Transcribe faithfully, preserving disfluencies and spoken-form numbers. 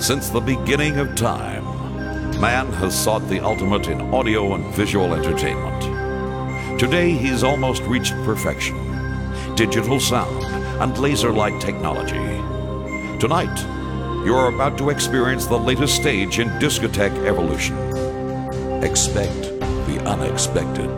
Since the beginning of time, man has sought the ultimate in audio and visual entertainment. Today, he's almost reached perfection. Digital sound and laser light technology. Tonight, you're about to experience the latest stage in discotheque evolution. Expect the unexpected.